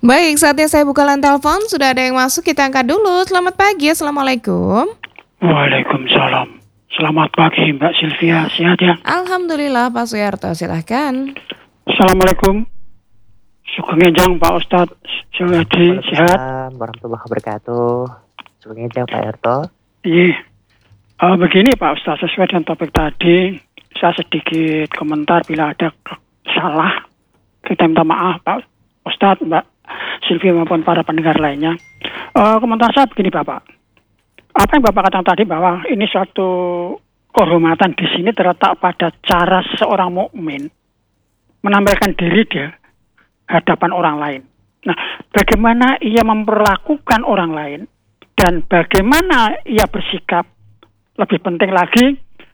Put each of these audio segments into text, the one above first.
Baik, saatnya saya buka line telepon. Sudah ada yang masuk, kita angkat dulu. Selamat pagi, Assalamualaikum. Waalaikumsalam. Selamat pagi Mbak Sylvia, sehat ya? Alhamdulillah, Pak Suyarto, silahkan. Assalamualaikum. Sugeng Enjang Pak Ustadz Suyadi, sehat? Waalaikumsalam warahmatullahi wabarakatuh. Sugeng Enjang Pak Erto. Iya. Begini Pak Ustadz, sesuai dengan topik tadi, saya sedikit komentar bila ada salah. Kita minta maaf Pak Ustadz, Mbak Sylvia maupun para pendengar lainnya. Komentar saya begini Bapak. Apa yang Bapak katakan tadi bahwa ini suatu kehormatan di sini terletak pada cara seorang mukmin menampilkan diri di hadapan orang lain. Nah, bagaimana ia memperlakukan orang lain dan bagaimana ia bersikap, lebih penting lagi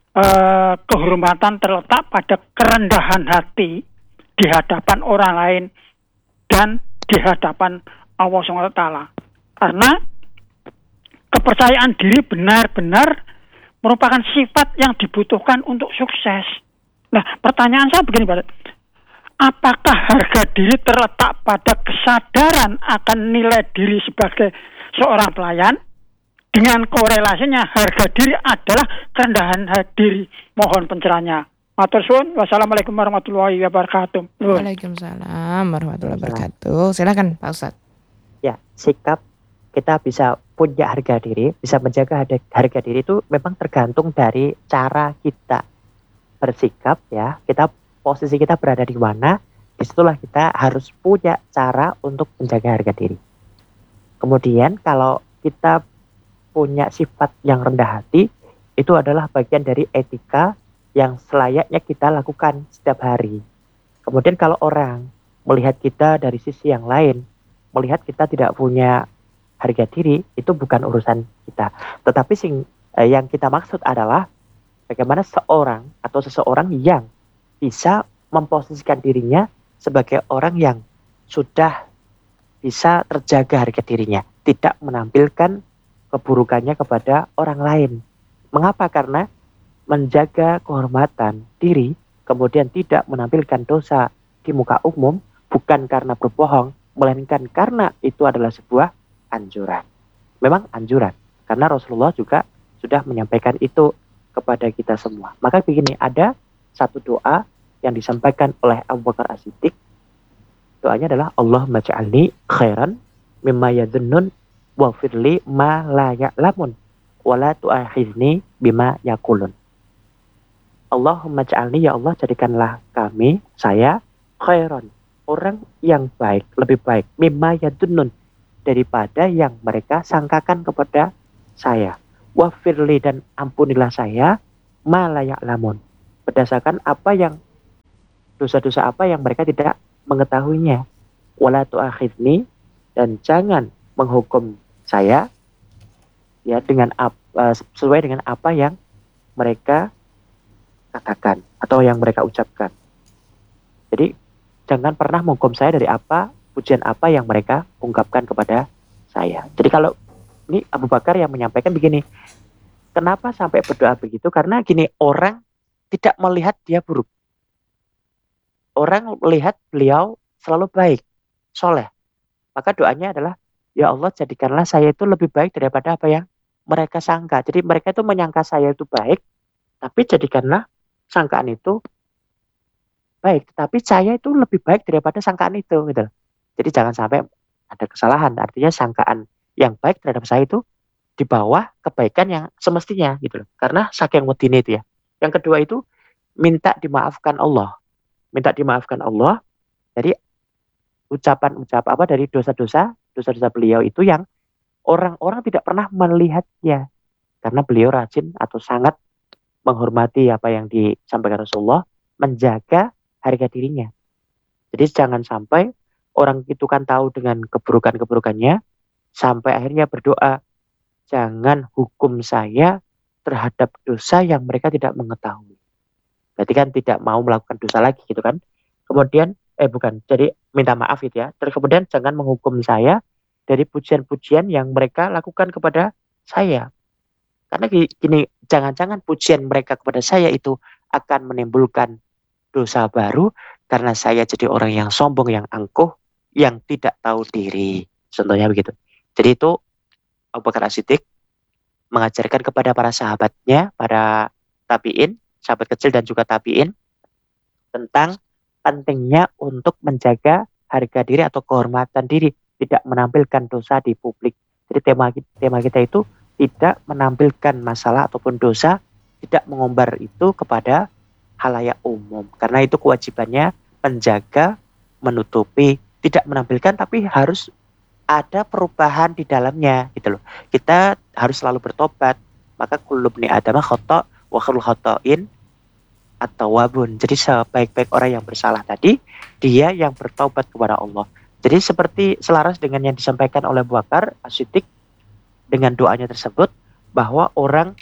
kehormatan terletak pada kerendahan hati di hadapan orang lain dan di hadapan Allah SWT. Karena kepercayaan diri benar-benar merupakan sifat yang dibutuhkan untuk sukses. Nah, pertanyaan saya begini, Pak. Apakah harga diri terletak pada kesadaran akan nilai diri sebagai seorang pelayan? Dengan korelasinya harga diri adalah kerendahan diri. Mohon pencerahannya. Matur suwun. Wassalamualaikum warahmatullahi wabarakatuh. Waalaikumsalam warahmatullahi wabarakatuh. Silakan Pak Ustadz. Ya, sikap kita bisa punya harga diri, bisa menjaga harga diri itu memang tergantung dari cara kita bersikap ya. Posisi kita berada di mana, disitulah kita harus punya cara untuk menjaga harga diri. Kemudian kalau kita punya sifat yang rendah hati, itu adalah bagian dari etika yang selayaknya kita lakukan setiap hari. Kemudian kalau orang melihat kita dari sisi yang lain, melihat kita tidak punya harga diri, itu bukan urusan kita. Tetapi yang kita maksud adalah bagaimana seorang atau seseorang yang bisa memposisikan dirinya sebagai orang yang sudah bisa terjaga harga dirinya, tidak menampilkan keburukannya kepada orang lain. Mengapa? Karena menjaga kehormatan diri, kemudian tidak menampilkan dosa di muka umum, bukan karena berbohong, melainkan karena itu adalah sebuah anjuran. Memang anjuran, karena Rasulullah juga sudah menyampaikan itu kepada kita semua. Maka begini, ada satu doa yang disampaikan oleh Abu Bakar As-Siddiq. Doanya adalah Allahumma ja'alni khairan mimma yadhunnun wa firli ma la ya'lamun wa la tu'akhizni bima yaqulun. Allahumma ja'alni, ya Allah jadikanlah kami, saya, khairan, orang yang baik, lebih baik, mimma yadhunnun, daripada yang mereka sangkakan kepada saya. Wa firli, dan ampunilah saya, ma la ya'lamun, berdasarkan apa yang dosa-dosa apa yang mereka tidak mengetahuinya. Wala tu'akhizni, dan jangan menghukum saya ya dengan sesuai dengan apa yang mereka katakan atau yang mereka ucapkan. Jadi jangan pernah menghukum saya dari pujian apa yang mereka ungkapkan kepada saya. Jadi kalau ini Abu Bakar yang menyampaikan begini, kenapa sampai berdoa begitu? Karena gini, orang tidak melihat dia buruk. Orang melihat beliau selalu baik, soleh. Maka doanya adalah, ya Allah jadikanlah saya itu lebih baik daripada apa yang mereka sangka. Jadi mereka itu menyangka saya itu baik, tapi jadikanlah sangkaan itu baik. Tapi saya itu lebih baik daripada sangkaan itu. Gitu. Jadi jangan sampai ada kesalahan. Artinya sangkaan yang baik terhadap saya itu di bawah kebaikan yang semestinya. Gitu. Karena saking wedine itu ya. Yang kedua itu minta dimaafkan Allah. Minta dimaafkan Allah dari ucapan-ucapan dari dosa-dosa beliau itu yang orang-orang tidak pernah melihatnya karena beliau rajin atau sangat menghormati apa yang disampaikan Rasulullah, menjaga harga dirinya. Jadi jangan sampai orang itu kan tahu dengan keburukan-keburukannya sampai akhirnya berdoa, jangan hukum saya terhadap dosa yang mereka tidak mengetahui. Berarti kan tidak mau melakukan dosa lagi gitu kan. Kemudian, jadi minta maaf gitu ya. Terus kemudian jangan menghukum saya dari pujian-pujian yang mereka lakukan kepada saya. Karena gini, jangan-jangan pujian mereka kepada saya itu akan menimbulkan dosa baru karena saya jadi orang yang sombong, yang angkuh, yang tidak tahu diri. Contohnya begitu. Jadi itu Abu Bakar As-Siddiq mengajarkan kepada para sahabatnya, para tabi'in, sahabat kecil dan juga tabi'in, tentang pentingnya untuk menjaga harga diri atau kehormatan diri, tidak menampilkan dosa di publik. Jadi tema kita itu tidak menampilkan masalah ataupun dosa, tidak mengumbar itu kepada halayak umum. Karena itu kewajibannya menjaga, menutupi, tidak menampilkan, tapi harus ada perubahan di dalamnya gitu loh. Kita harus selalu bertobat. Maka kullu bni adama khata' wa khairul khata'in at-tawwabun. Jadi sebaik-baik orang yang bersalah tadi, dia yang bertaubat kepada Allah. Jadi seperti selaras dengan yang disampaikan oleh Abu Bakar As-Siddiq dengan doanya tersebut, bahwa orang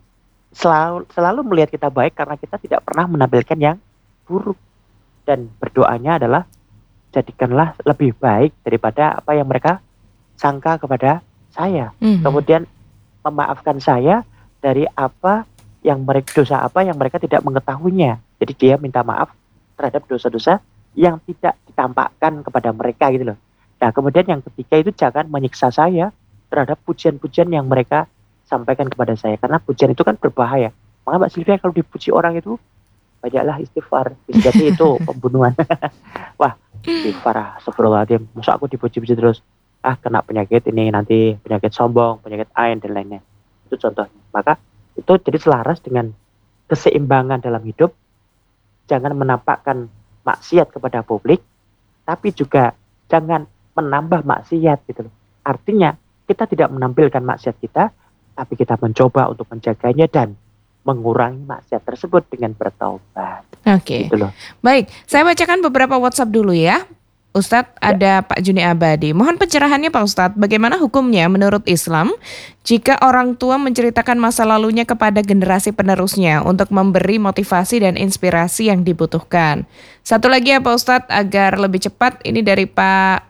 selalu melihat kita baik karena kita tidak pernah menampilkan yang buruk. Dan berdoanya adalah jadikanlah lebih baik daripada apa yang mereka sangka kepada saya. Kemudian memaafkan saya dari apa yang dosa apa yang mereka tidak mengetahuinya. Jadi dia minta maaf terhadap dosa-dosa yang tidak ditampakkan kepada mereka gitu loh. Nah, kemudian yang ketiga itu jangan menyiksa saya terhadap pujian-pujian yang mereka sampaikan kepada saya, karena pujian itu kan berbahaya. Maka Mbak Sylvia kalau dipuji orang itu banyaklah istighfar, bisa jadi itu pembunuhan. Wah, istighfar, astagfirullahaladzim, masa aku dipuji-puji terus, kena penyakit ini nanti, penyakit sombong, penyakit ain dan lainnya. Itu contohnya. Maka itu jadi selaras dengan keseimbangan dalam hidup. Jangan menampakkan maksiat kepada publik, tapi juga jangan menambah maksiat gitu loh. Artinya kita tidak menampilkan maksiat kita, tapi kita mencoba untuk menjaganya dan mengurangi maksiat tersebut dengan bertaubat. Oke. Gitu loh. Baik, saya bacakan beberapa WhatsApp dulu ya. Ustadz, ada Pak Juni Abadi. Mohon pencerahannya Pak Ustadz, bagaimana hukumnya menurut Islam jika orang tua menceritakan masa lalunya kepada generasi penerusnya untuk memberi motivasi dan inspirasi yang dibutuhkan. Satu lagi ya Pak Ustadz, agar lebih cepat, ini dari Pak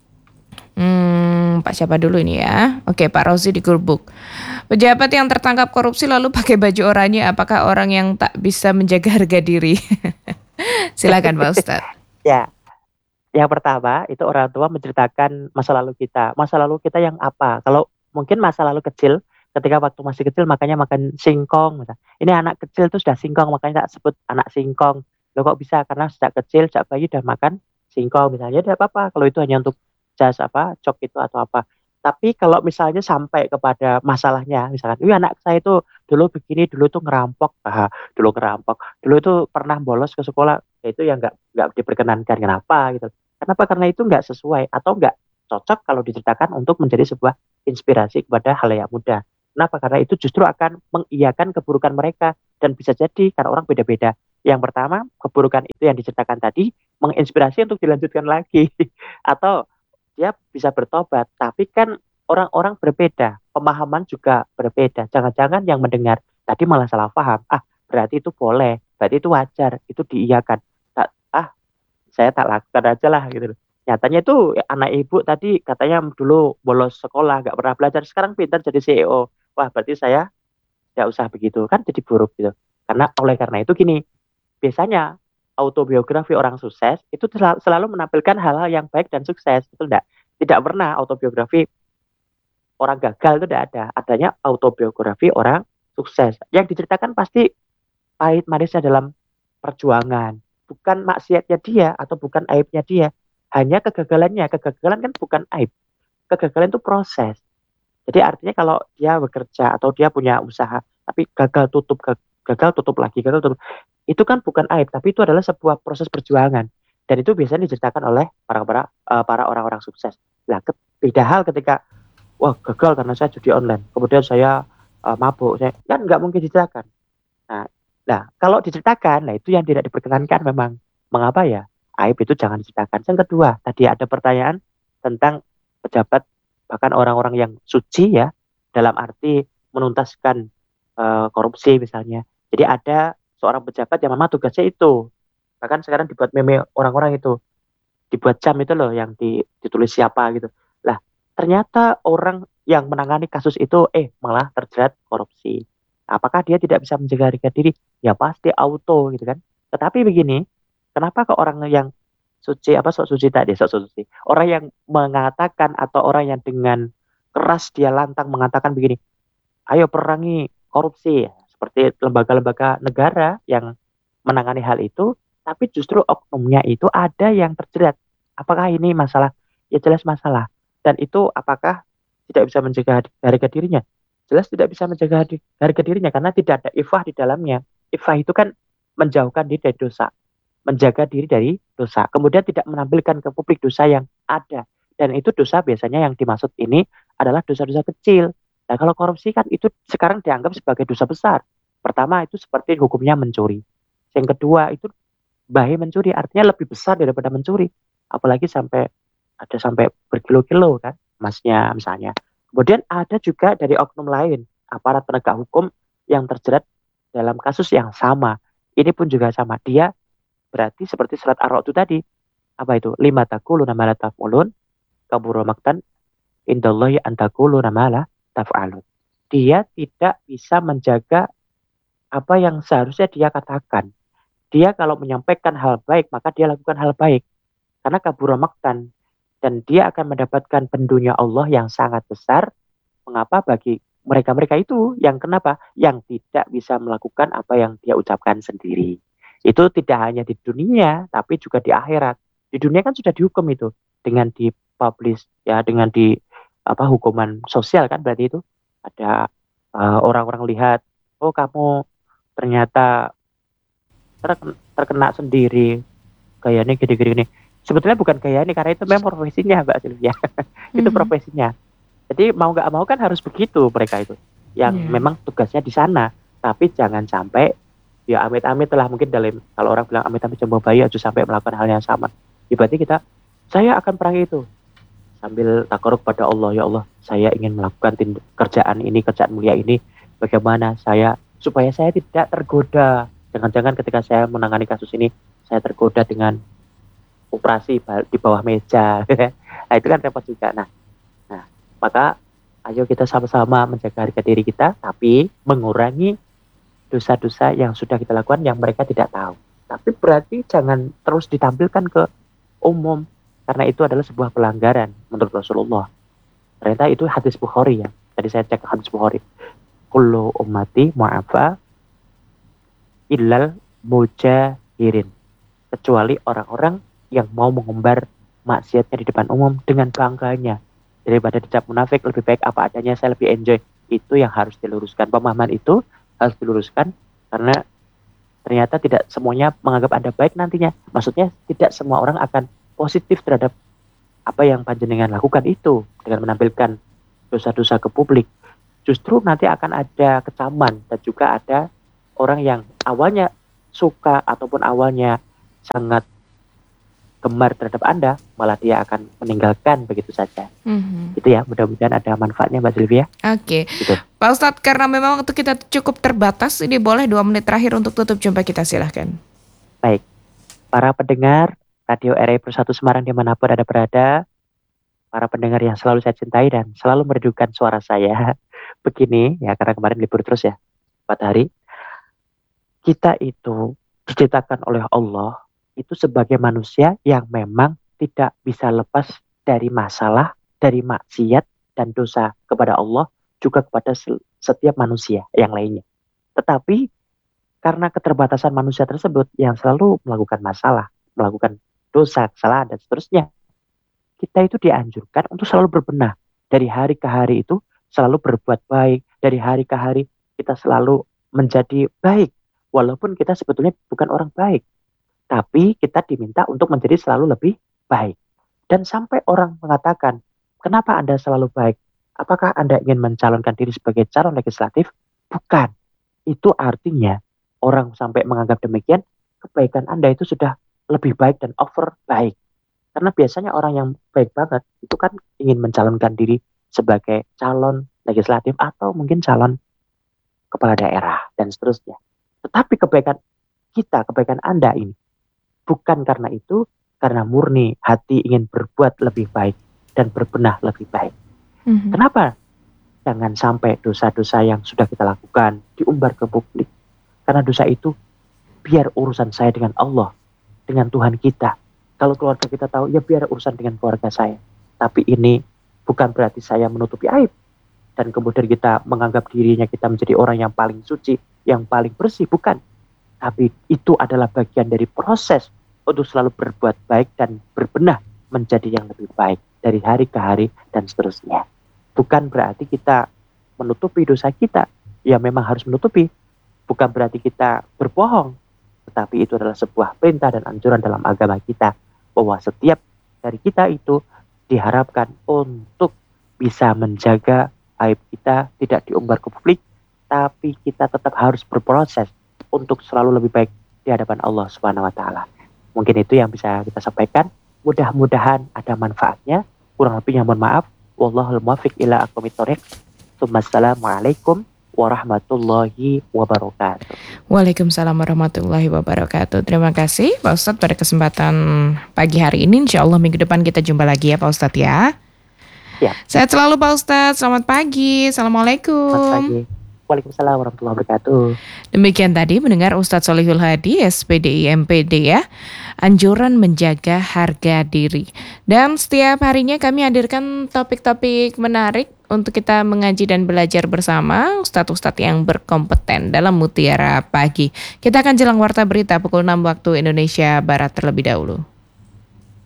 siapa dulu ini ya? Oke, Pak Rozi di Gurbuk. Pejabat yang tertangkap korupsi lalu pakai baju oranye, apakah orang yang tak bisa menjaga harga diri? Silakan Pak Ustadz. Ya. Yang pertama, itu orang tua menceritakan masa lalu kita. Masa lalu kita yang apa? Kalau mungkin masa lalu kecil, ketika waktu masih kecil makanya makan singkong. Misalnya. Ini anak kecil tuh sudah singkong, makanya tak sebut anak singkong. Loh kok bisa? Karena sejak kecil, sejak bayi udah makan singkong. Misalnya, tidak apa-apa. Kalau itu hanya untuk jas cok itu atau apa. Tapi kalau misalnya sampai kepada masalahnya, misalkan, anak saya itu dulu begini, dulu tuh ngerampok. Dulu itu pernah bolos ke sekolah. Itu yang nggak diperkenankan. Kenapa gitu? Kenapa? Karena itu nggak sesuai atau nggak cocok kalau diceritakan untuk menjadi sebuah inspirasi kepada halayak muda. Kenapa? Karena itu justru akan mengiyakan keburukan mereka, dan bisa jadi karena orang beda-beda. Yang pertama, keburukan itu yang diceritakan tadi menginspirasi untuk dilanjutkan lagi atau dia bisa bertobat. Tapi kan orang-orang berbeda, pemahaman juga berbeda. Jangan-jangan yang mendengar tadi malah salah paham. Berarti itu boleh, berarti itu wajar, itu diiyakan. Saya tak lakukan aja lah gitu. Nyatanya itu anak ibu tadi katanya dulu bolos sekolah, nggak pernah belajar, sekarang pintar jadi CEO. Wah, berarti saya nggak usah begitu, kan jadi buruk gitu. Karena itu gini, biasanya autobiografi orang sukses itu selalu menampilkan hal-hal yang baik dan sukses, betul enggak? Tidak pernah autobiografi orang gagal itu tidak ada. Adanya autobiografi orang sukses. Yang diceritakan pasti pahit manisnya dalam perjuangan. Bukan maksiatnya dia atau bukan aibnya dia, hanya kegagalannya. Kegagalan kan bukan aib, kegagalan itu proses. Jadi artinya kalau dia bekerja atau dia punya usaha tapi gagal tutup lagi, itu kan bukan aib, tapi itu adalah sebuah proses perjuangan, dan itu biasanya diceritakan oleh para orang-orang sukses. Nah, beda hal ketika gagal karena saya judi online, kemudian saya mabuk, kan nggak mungkin diceritakan. Nah, kalau diceritakan, itu yang tidak diperkenankan memang. Mengapa ya? Aib itu jangan diceritakan. Yang kedua, tadi ada pertanyaan tentang pejabat, bahkan orang-orang yang suci ya, dalam arti menuntaskan korupsi misalnya. Jadi ada seorang pejabat yang memang tugasnya itu. Bahkan sekarang dibuat meme orang-orang itu. Dibuat jam itu loh, yang ditulis siapa gitu. Lah, ternyata orang yang menangani kasus itu malah terjerat korupsi. Apakah dia tidak bisa menjaga harga diri? Ya pasti auto gitu kan. Tetapi begini, kenapa ke orang yang sok suci tadi, sok suci. Orang yang mengatakan atau orang yang dengan keras dia lantang mengatakan begini, ayo perangi korupsi, seperti lembaga-lembaga negara yang menangani hal itu, tapi justru oknumnya itu ada yang terjerat. Apakah ini masalah? Ya jelas masalah. Dan itu apakah tidak bisa menjaga harga dirinya? Jelas tidak bisa menjaga harga dirinya karena tidak ada ifah di dalamnya. Ifah itu kan menjauhkan diri dari dosa, menjaga diri dari dosa, kemudian tidak menampilkan ke publik dosa yang ada. Dan itu dosa biasanya yang dimaksud ini adalah dosa-dosa kecil. Nah, kalau korupsi kan itu sekarang dianggap sebagai dosa besar. Pertama itu seperti hukumnya mencuri. Yang kedua itu bahaya mencuri, artinya lebih besar daripada mencuri. Apalagi sampai berkilo-kilo kan emasnya misalnya. Kemudian ada juga dari oknum lain, aparat penegak hukum yang terjerat dalam kasus yang sama. Ini pun juga sama. Dia berarti seperti surat Ar-Ra'd itu tadi. Apa itu? Lima taquluna ma la taf'ulun kabura maqtan indallahi an taquluna ma la taf'alun. Dia tidak bisa menjaga apa yang seharusnya dia katakan. Dia kalau menyampaikan hal baik, maka dia lakukan hal baik. Karena kabura maqtan, dan dia akan mendapatkan pendunia Allah yang sangat besar. Mengapa? Bagi mereka-mereka itu yang kenapa? Yang tidak bisa melakukan apa yang dia ucapkan sendiri. Itu tidak hanya di dunia, tapi juga di akhirat. Di dunia kan sudah dihukum itu dengan dipublish ya, dengan hukuman sosial kan, berarti itu ada orang-orang lihat, oh kamu ternyata terkena sendiri, gayanya gini-gini. Sebetulnya bukan gaya ini, karena itu memang profesinya Mbak Sylvia. Itu profesinya. Jadi mau nggak mau kan harus begitu mereka itu. Yang memang tugasnya di sana. Tapi jangan sampai, ya amit-amit lah, mungkin kalau orang bilang amit-amit coba bayi aja sampai melakukan hal yang sama. Ya berarti saya akan perangi itu. Sambil takarub pada Allah, ya Allah, saya ingin melakukan kerjaan mulia ini. Bagaimana supaya saya tidak tergoda. Jangan-jangan ketika saya menangani kasus ini, saya tergoda dengan operasi di bawah meja. Nah itu kan repot juga. Nah maka ayo kita sama-sama menjaga harga diri kita, tapi mengurangi dosa-dosa yang sudah kita lakukan yang mereka tidak tahu. Tapi berarti jangan terus ditampilkan ke umum, karena itu adalah sebuah pelanggaran menurut Rasulullah. Ternyata itu hadis Bukhari ya. Tadi saya cek hadis Bukhari. Kullu ummati mu'afa illal mujahirin. Kecuali orang-orang yang mau mengumbar maksiatnya di depan umum dengan bangganya. Daripada dicap munafik, lebih baik apa adanya, saya lebih enjoy. Itu yang harus diluruskan. Pemahaman itu harus diluruskan, karena ternyata tidak semuanya menganggap Anda baik nantinya. Maksudnya tidak semua orang akan positif terhadap apa yang panjenengan lakukan itu dengan menampilkan dosa-dosa ke publik. Justru nanti akan ada kecaman, dan juga ada orang yang awalnya suka ataupun awalnya sangat gemar terhadap Anda, malah dia akan meninggalkan begitu saja. Itu ya, mudah-mudahan ada manfaatnya Mbak Sylvia. Oke. Gitu. Pak Ustadz, karena memang waktu kita cukup terbatas, ini boleh 2 menit terakhir untuk tutup jumpa kita, silahkan. Baik, para pendengar Radio RI Pro 1 Semarang dimanapun Anda berada, para pendengar yang selalu saya cintai dan selalu merdukan suara saya, begini ya, karena kemarin libur terus ya, 4 hari, kita itu diciptakan oleh Allah itu sebagai manusia yang memang tidak bisa lepas dari masalah, dari maksiat dan dosa kepada Allah, juga kepada setiap manusia yang lainnya. Tetapi karena keterbatasan manusia tersebut yang selalu melakukan masalah, melakukan dosa, kesalahan dan seterusnya, kita itu dianjurkan untuk selalu berbenah. Dari hari ke hari itu selalu berbuat baik, dari hari ke hari kita selalu menjadi baik, walaupun kita sebetulnya bukan orang baik. Tapi kita diminta untuk menjadi selalu lebih baik. Dan sampai orang mengatakan, kenapa Anda selalu baik? Apakah Anda ingin mencalonkan diri sebagai calon legislatif? Bukan. Itu artinya orang sampai menganggap demikian, kebaikan Anda itu sudah lebih baik dan over baik. Karena biasanya orang yang baik banget itu kan ingin mencalonkan diri sebagai calon legislatif atau mungkin calon kepala daerah dan seterusnya. Tetapi kebaikan Anda ini bukan karena itu, karena murni hati ingin berbuat lebih baik dan berbenah lebih baik. Kenapa? Jangan sampai dosa-dosa yang sudah kita lakukan diumbar ke publik. Karena dosa itu biar urusan saya dengan Allah, dengan Tuhan kita. Kalau keluarga kita tahu, ya biar urusan dengan keluarga saya. Tapi ini bukan berarti saya menutupi aib. Dan kemudian kita menganggap dirinya kita menjadi orang yang paling suci, yang paling bersih. Bukan. Tapi itu adalah bagian dari proses untuk selalu berbuat baik dan berbenah menjadi yang lebih baik dari hari ke hari dan seterusnya. Bukan berarti kita menutupi dosa kita. Ya memang harus menutupi. Bukan berarti kita berbohong. Tetapi itu adalah sebuah perintah dan anjuran dalam agama kita. Bahwa setiap dari kita itu diharapkan untuk bisa menjaga aib kita tidak diumbar ke publik, tapi kita tetap harus berproses untuk selalu lebih baik di hadapan Allah Subhanahu wa taala. Mungkin itu yang bisa kita sampaikan. Mudah-mudahan ada manfaatnya. Kurang lebihnya mohon maaf. Wallahul muwaffiq ila aqwamit thoriq. Assalamualaikum warahmatullahi wabarakatuh. Waalaikumsalam warahmatullahi wabarakatuh. Terima kasih Pak Ustadz pada kesempatan pagi hari ini. Insya Allah minggu depan kita jumpa lagi ya Pak Ustadz ya. Ya. Sehat selalu Pak Ustadz. Selamat pagi. Assalamualaikum. Selamat pagi. Waalaikumsalam warahmatullahi wabarakatuh. Demikian tadi mendengar Ustadz Sholihul Hadi SPDI MPD ya, anjuran menjaga harga diri. Dan setiap harinya kami hadirkan topik-topik menarik untuk kita mengaji dan belajar bersama ustadz-ustadz yang berkompeten dalam Mutiara Pagi. Kita akan jelang warta berita pukul 6 waktu Indonesia Barat terlebih dahulu.